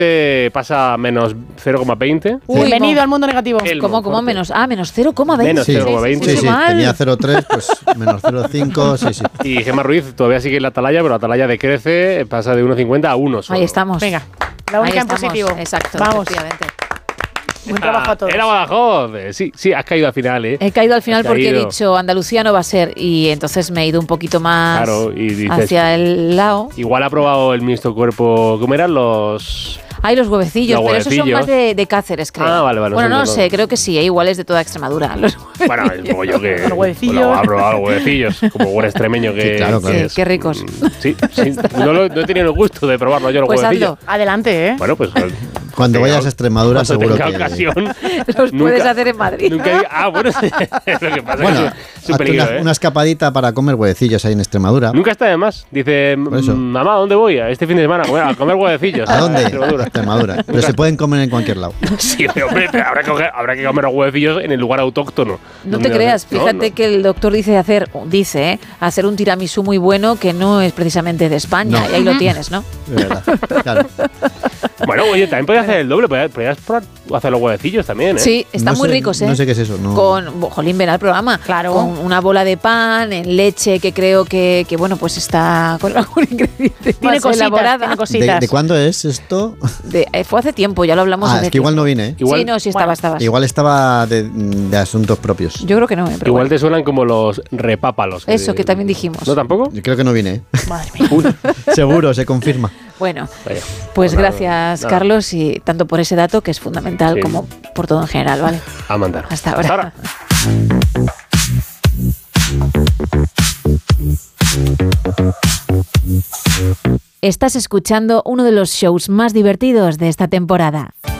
pasa a menos 0,20. Bienvenido al mundo negativo. ¿Cómo menos? Menos 0,20. Menos 0,20. Sí, tenía 0,3, pues menos 0,5, sí. Y Gemma Ruiz todavía sigue en la atalaya, pero la atalaya decrece, pasa de 1,50 a 1 solo. Ahí estamos. Venga, la única en positivo. Exacto. Vamos. Efectivamente. Buen trabajo a todos. Era Badajoz. Sí, has caído al final, ¿eh? He caído al final porque he caído. dicho Andalucía no va a ser y entonces me he ido un poquito más y dices, hacia el lado. Igual ha probado el mixto cuerpo. ¿Cómo eran los...? Hay los huevecillos, Los pero esos son huevecillos. más de Cáceres, creo. Ah, vale. Bueno, no sé, creo que sí, igual es de toda Extremadura. Bueno, como yo que... Los huevecillos. Bueno, ha probado los huevecillos, como buen extremeño que... Sí, claro. es. Qué ricos. Sí. No he tenido el gusto de probarlo yo los Pues huevecillos. hazlo. Adelante, ¿eh? Bueno, pues... Cuando vayas a Extremadura, cuando seguro tenga que... ocasión... Los puedes hacer en Madrid. Bueno, lo que pasa Bueno, es que es un peligro, una escapadita para comer huevecillos ahí en Extremadura. Nunca está de más. Dice, mamá, ¿a dónde voy? Este fin de semana a comer huevecillos. ¿A dónde? Extremadura. Extremadura. Pero se pueden comer en cualquier lado. Sí, hombre, pero habrá que comer los huevecillos en el lugar autóctono. No te creas, fíjate que el doctor dice hacer un tiramisú muy bueno que no es precisamente de España, y ahí lo tienes, ¿no? De verdad, claro. Bueno, oye, también podías hacer el doble, podías probar hacer los huevecillos también, ¿eh? Sí, están muy ricos, ¿eh? No sé qué es eso. No. Jolín, ven al programa. Claro. Con una bola de pan, en leche, que creo que bueno, pues está con algún ingrediente Tiene más cositas, elaborada. tiene cositas. ¿De cuándo es esto? Fue hace tiempo, ya lo hablamos hace Es que igual tiempo. no vine, ¿eh? Igual- Sí, no, sí estaba. Igual estaba de asuntos propios. Yo creo que no, pero Igual bueno. te suenan como los repápalos. Eso que también dijimos. ¿No tampoco? Yo creo que no vine, ¿eh? Madre mía. Seguro, se confirma. Bueno, Vaya. pues Nada, gracias, nada. Carlos, y tanto por ese dato que es fundamental Sí. como por todo en general, ¿vale? A mandar. Hasta ahora. Estás escuchando uno de los shows más divertidos de esta temporada.